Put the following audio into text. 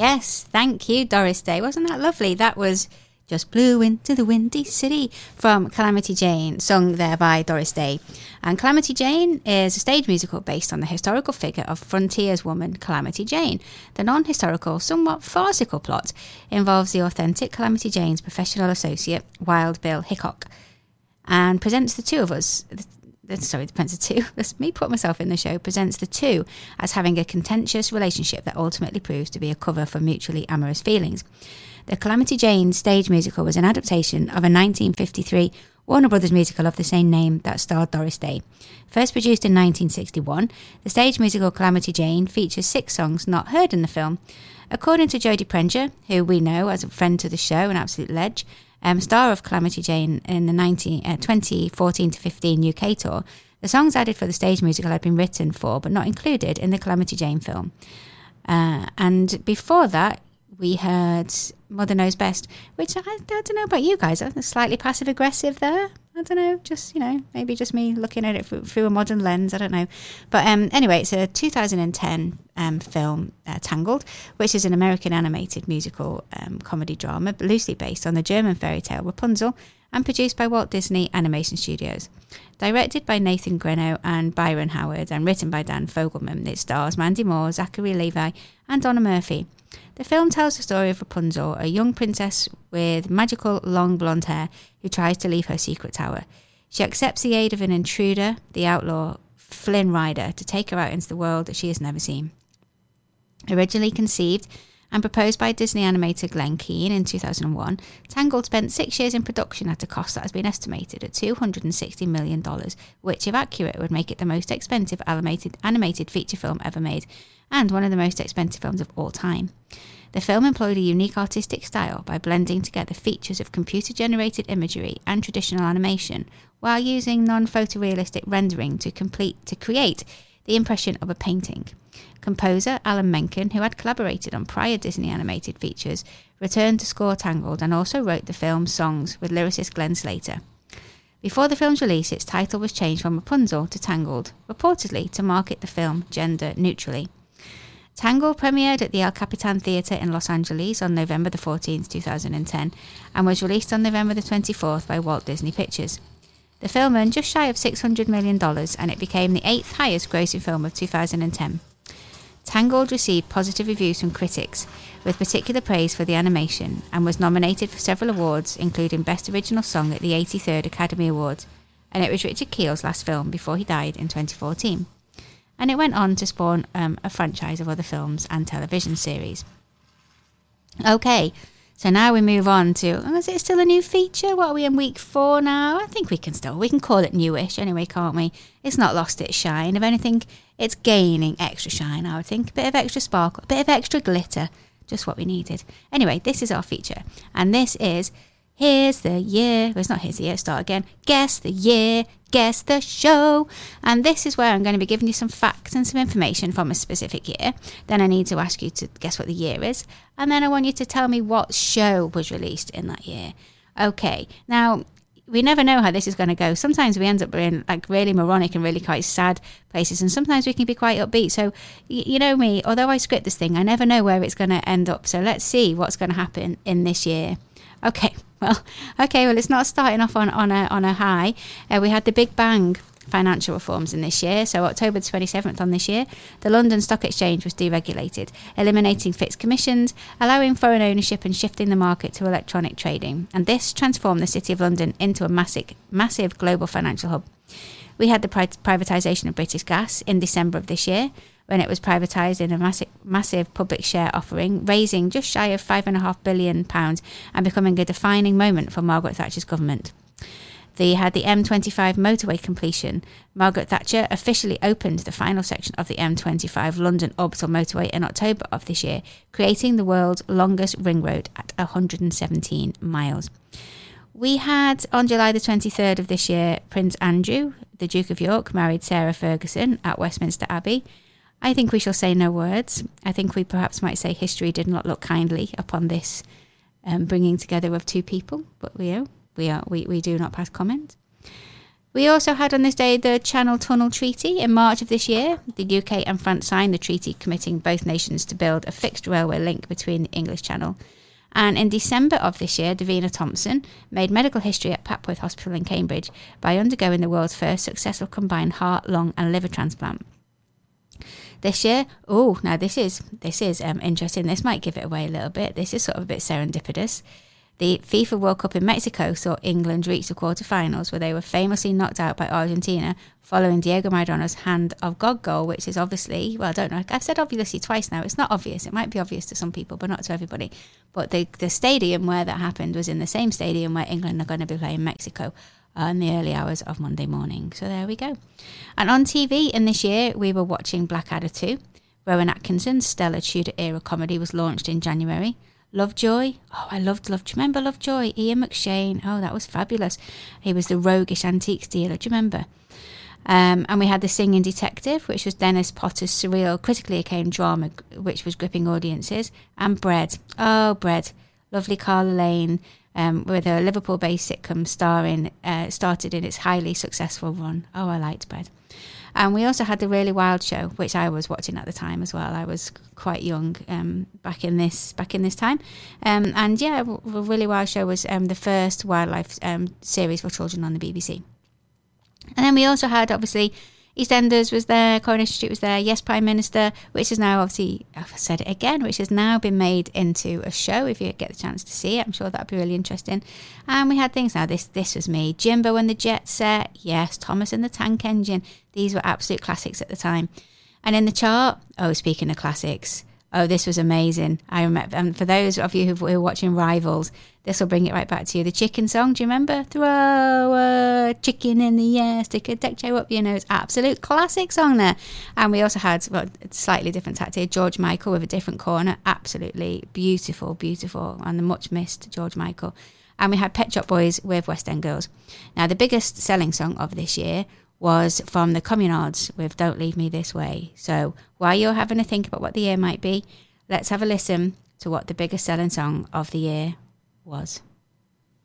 Yes, thank you, Doris Day. Wasn't that lovely? That was Just Blew Into the Windy City from Calamity Jane, sung there by Doris Day. And Calamity Jane is a stage musical based on the historical figure of frontierswoman Calamity Jane. The non-historical, somewhat farcical plot involves the authentic Calamity Jane's professional associate, Wild Bill Hickok, and presents the two of us... That's me put myself in the show, presents the two as having a contentious relationship that ultimately proves to be a cover for mutually amorous feelings. The Calamity Jane stage musical was an adaptation of a 1953 Warner Brothers musical of the same name that starred Doris Day. First produced in 1961, the stage musical Calamity Jane features 6 songs not heard in the film. According to Jodie Prenger, who we know as a friend to the show, an absolute ledge, star of Calamity Jane in the 2014-15 UK tour, the songs added for the stage musical had been written for but not included in the Calamity Jane film. And before that, we heard Mother Knows Best, which I don't know about you guys. I'm slightly passive-aggressive there. I don't know, just, maybe just me looking at it through a modern lens. I don't know. But anyway, it's a 2010 film, Tangled, which is an American animated musical comedy drama loosely based on the German fairy tale Rapunzel and produced by Walt Disney Animation Studios. Directed by Nathan Greno and Byron Howard and written by Dan Fogelman, it stars Mandy Moore, Zachary Levi and Donna Murphy. The film tells the story of Rapunzel, a young princess with magical long blonde hair who tries to leave her secret tower. She accepts the aid of an intruder, the outlaw Flynn Rider, to take her out into the world that she has never seen. Originally conceived and proposed by Disney animator Glenn Keane in 2001, Tangled spent 6 years in production at a cost that has been estimated at $260 million, which, if accurate, would make it the most expensive animated feature film ever made, and one of the most expensive films of all time. The film employed a unique artistic style by blending together features of computer-generated imagery and traditional animation, while using non-photorealistic rendering to create the impression of a painting. Composer Alan Menken, who had collaborated on prior Disney animated features, returned to score Tangled and also wrote the film's songs with lyricist Glenn Slater. Before the film's release, its title was changed from Rapunzel to Tangled, reportedly to market the film gender-neutrally. Tangled premiered at the El Capitan Theatre in Los Angeles on November the 14th, 2010, and was released on November the 24th by Walt Disney Pictures. The film earned just shy of $600 million, and it became the 8th highest grossing film of 2010. Tangled received positive reviews from critics, with particular praise for the animation, and was nominated for several awards, including Best Original Song at the 83rd Academy Awards, and it was Richard Keel's last film before he died in 2014. And it went on to spawn a franchise of other films and television series. Okay, so now we move on to, is it still a new feature? What are we in week 4 now? I think we can call it newish anyway, can't we? It's not lost its shine. If anything, it's gaining extra shine, I would think. A bit of extra sparkle, a bit of extra glitter. Just what we needed. Anyway, this is our feature. And this is Here's the Year. Well, it's not Here's the Year, start again. Guess the Year, Guess the Show. And this is where I'm going to be giving you some facts and some information from a specific year. Then I need to ask you to guess what the year is. And then I want you to tell me what show was released in that year. Okay, now we never know how this is going to go. Sometimes we end up in like really moronic and really quite sad places, and sometimes we can be quite upbeat. So you know me, although I script this thing, I never know where it's going to end up. So let's see what's going to happen in this year. Okay, well, it's not starting off on a high. We had the Big Bang financial reforms in this year. So October 27th on this year, the London Stock Exchange was deregulated, eliminating fixed commissions, allowing foreign ownership and shifting the market to electronic trading. And this transformed the City of London into a massive global financial hub. We had the privatisation of British Gas in December of this year, when it was privatised in a massive public share offering, raising just shy of £5.5 billion and becoming a defining moment for Margaret Thatcher's government. They had the M25 motorway completion. Margaret Thatcher officially opened the final section of the M25 London-Urbsall motorway in October of this year, creating the world's longest ring road at 117 miles. We had, on July the 23rd of this year, Prince Andrew, the Duke of York, married Sarah Ferguson at Westminster Abbey. I think we shall say no words. I think we perhaps might say history did not look kindly upon this bringing together of two people, but we do not pass comment. We also had on this day the Channel Tunnel Treaty in March of this year. The UK and France signed the treaty committing both nations to build a fixed railway link between the English Channel. And in December of this year, Davina Thompson made medical history at Papworth Hospital in Cambridge by undergoing the world's first successful combined heart, lung and liver transplant. This year, now this is interesting. This might give it away a little bit. This is sort of a bit serendipitous. The FIFA World Cup in Mexico saw England reach the quarterfinals, where they were famously knocked out by Argentina following Diego Maradona's hand of God goal, which is obviously, well, I don't know. I've said obviously twice now. It's not obvious. It might be obvious to some people, but not to everybody. But the stadium where that happened was in the same stadium where England are going to be playing Mexico in the early hours of Monday morning. So there we go. And on TV in this year, we were watching Blackadder 2. Rowan Atkinson's stellar Tudor-era comedy was launched in January. Lovejoy. Oh, I loved Lovejoy. Remember Lovejoy? Ian McShane. Oh, that was fabulous. He was the roguish antiques dealer. Do you remember? And we had The Singing Detective, which was Dennis Potter's surreal, critically acclaimed drama, which was gripping audiences. And Bread. Oh, Bread. Lovely Carla Lane, with a Liverpool-based sitcom started in its highly successful run. Oh, I liked Bread. And we also had The Really Wild Show, which I was watching at the time as well. I was quite young back in this time. And yeah, The Really Wild Show was the first wildlife series for children on the BBC. And then we also had, obviously, EastEnders was there, Coronation Street was there, Yes Prime Minister, which is now, obviously, I've said it again, which has now been made into a show. If you get the chance to see it, I'm sure that'd be really interesting. And we had things now, this was me, Jimbo and the Jet Set, yes, Thomas and the Tank Engine. These were absolute classics at the time. And in the chart, speaking of classics, this was amazing. I remember, and for those of you who are watching Rivals, this will bring it right back to you. The chicken song, do you remember? Throw a chicken in the air, stick a deck chair up your nose. Absolute classic song there. And we also had a slightly different tactic, George Michael with A Different Corner. Absolutely beautiful, beautiful, and the much missed George Michael. And we had Pet Shop Boys with West End Girls. Now, the biggest selling song of this year was from the Communards with Don't Leave Me This Way. So while you're having a think about what the year might be, let's have a listen to what the biggest selling song of the year was.